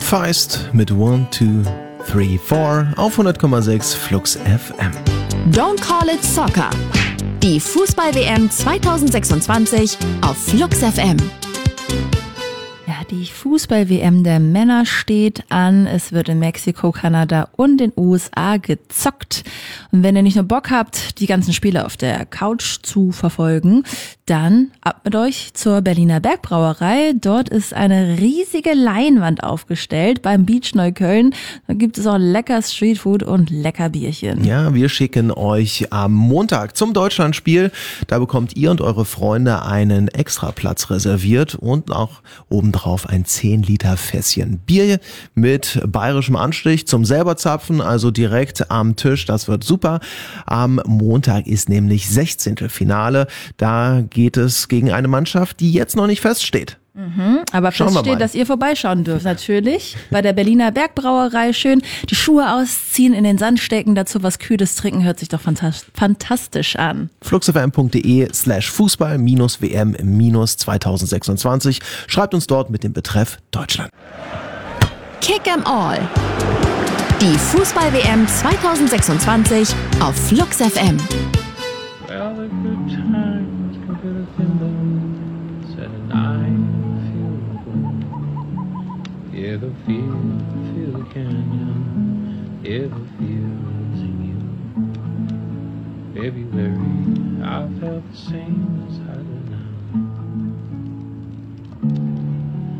Feist mit 1, 2, 3, 4 auf 100,6 Flux FM. Don't Call It Soccer. Die Fußball-WM 2026 auf Flux FM. Ja, die Fußball-WM der Männer steht an. Es wird in Mexiko, Kanada und den USA gezockt. Und wenn ihr nicht nur Bock habt, die ganzen Spiele auf der Couch zu verfolgen, dann ab mit euch zur Berliner Bergbrauerei. Dort ist eine riesige Leinwand aufgestellt beim Beach Neukölln. Da gibt es auch lecker Streetfood und lecker Bierchen. Ja, wir schicken euch am Montag zum Deutschlandspiel. Da bekommt ihr und eure Freunde einen Extraplatz reserviert und auch obendrauf ein 10 Liter Fässchen Bier mit bayerischem Anstrich zum selber zapfen, also direkt am Tisch. Das wird super. Am Montag ist nämlich 16. Finale. Da geht es gegen eine Mannschaft, die jetzt noch nicht feststeht. Aber feststeht, dass ihr vorbeischauen dürft, natürlich. Bei der Berliner Bergbrauerei schön die Schuhe ausziehen, in den Sand stecken, dazu was Kühles trinken, hört sich doch fantastisch an. fluxfm.de/Fußball-WM-2026. Schreibt uns dort mit dem Betreff Deutschland. Kick 'em All. Die Fußball-WM 2026 auf Flux FM. Well, the good times can put a thimble, said and I feel the wind. Yeah, the feel the canyon, yeah, the feel's in you. February, I felt the same as I